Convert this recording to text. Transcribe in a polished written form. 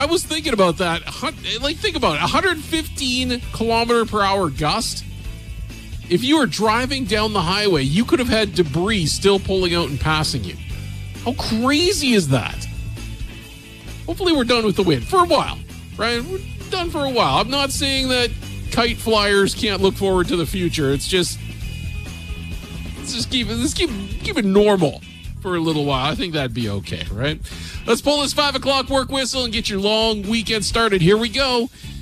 I was thinking about that. Like, think about it. 115 kilometer per hour gust. If you were driving down the highway, you could have had debris still pulling out and passing you. How crazy is that? Hopefully we're done with the wind for a while, right? We're done for a while. I'm not saying that kite flyers can't look forward to the future. Let's just keep it normal for a little while. I think that'd be okay, right? Let's pull this 5 o'clock work whistle and get your long weekend started. Here we go.